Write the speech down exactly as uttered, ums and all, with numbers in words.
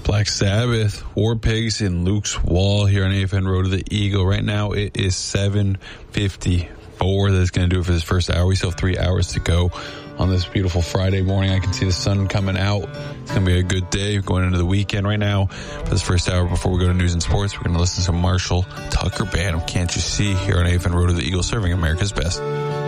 Black Sabbath, War Pigs, and Luke's Wall here on A F N Road to the Eagle. Right now it is seven fifty-four. That's going to do it for this first hour. We still have three hours to go on this beautiful Friday morning. I can see the sun coming out. It's going to be a good day going into the weekend right now. For this first hour, before we go to news and sports, we're going to listen to Marshall Tucker Band of Can't You See here on A F N Road to the Eagle, serving America's best.